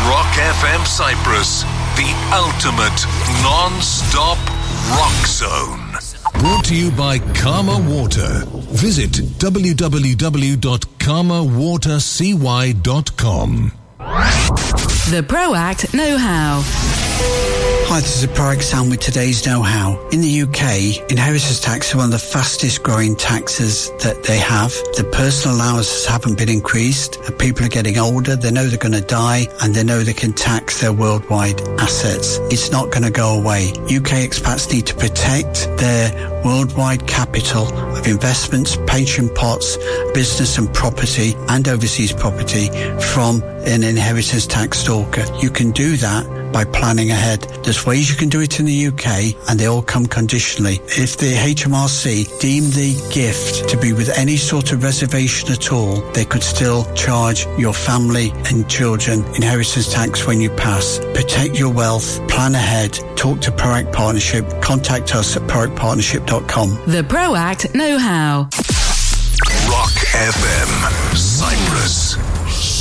Rock FM Cyprus, the ultimate non-stop rock zone. Brought to you by Karma Water. Visit www.karmawatercy.com. The ProAct Know-How. Hi, this is the ProAct Sam with today's know-how. In the UK, inheritance tax is one of the fastest growing taxes that they have. The personal allowances haven't been increased. People are getting older, they know they're going to die, and they know they can tax their worldwide assets. It's not going to go away. UK expats need to protect their worldwide capital of investments, pension pots, business and property, and overseas property from an inheritance tax stalker. You can do that by planning ahead. There's ways you can do it in the UK, and they all come conditionally. If the HMRC deem the gift to be with any sort of reservation at all, they could still charge your family and children inheritance tax when you pass. Protect your wealth, plan ahead, talk to ProAct Partnership, contact us at proactpartnership.com. The ProAct Know-How. Rock FM Cyprus.